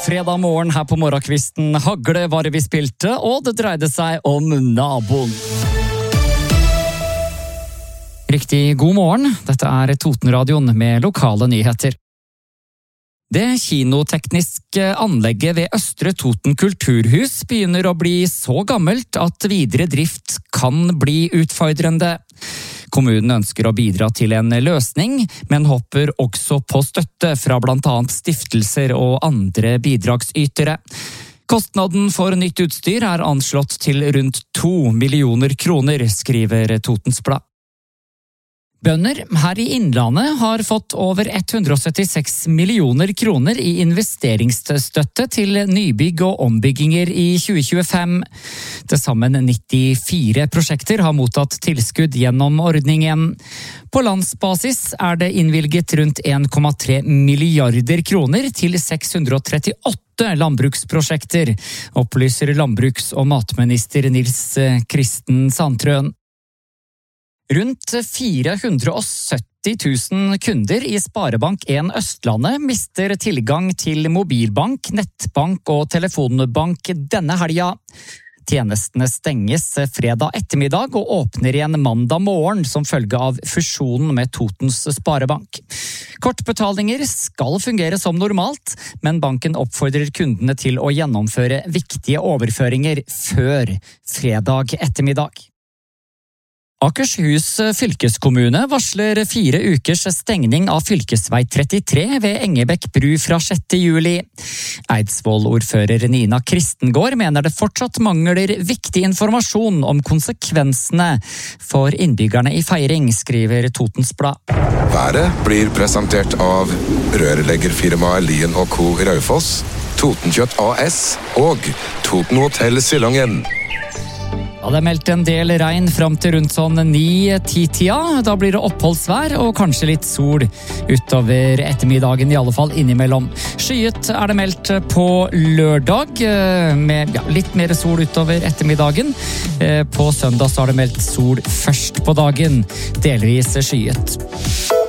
Fredag morgen her på morgenkvisten. Hagle var det vi spilte, og det dreide seg om naboen. Riktig god morgen. Dette er Totenradioen med lokale nyheter. Det kinotekniske anlegget ved Østre Toten kulturhus begynner å bli så gammelt at videre drift kan bli utfordrende. Kommunen ønsker å bidra til en løsning, men håper også på støtte fra blant annet stiftelser og andre bidragsytere. Kostnaden for nytt utstyr er anslått til rundt 2 millioner kroner, skriver Totens Blad. Bønder her i Innlandet har fått over 176 millioner kroner i investeringsstøtte til nybygg og ombygginger i 2025. Til sammen 94 prosjekter har mottatt tilskudd gjennom ordningen. På landsbasis er det innvilget rundt 1,3 milliarder kroner til 638 landbruksprosjekter, opplyser landbruks- og matminister Nils Kristen Sandtrøen. Rundt 470 000 kunder i Sparebank1 Østlandet mister tilgang til mobilbank, nettbank og telefonbank denne helga. Tjenestene stenges fredag ettermiddag og åpner igjen mandag morgen som følge av fusjonen med Totens Sparebank. Kortbetalinger skal fungere som normalt, men banken oppfordrer kundene til å gjennomføre viktige overføringer før fredag ettermiddag. Akershus fylkeskommune varsler 4 ukers stengning av fylkesvei 33 ved Engebekk bru fra 6. juli. Eidsvoll-ordfører Nina Kristengård mener det fortsatt mangler viktig informasjon om konsekvensene for innbyggerne i Feiring, skriver Totens Blad. Været blir presentert av rørleggerfirmaet Lien & Co. Raufoss, Totenkjøtt AS og Toten Hotel Silangen. Ja, det er meldt en del regn frem til rundt sånn 9-10-tida. Da blir det oppholdsvær og kanskje litt sol utover ettermiddagen, i alle fall innimellom. Skyet er det meldt på lørdag, med litt mer sol utover ettermiddagen. På søndag så er det meldt sol først på dagen, delvis skyet.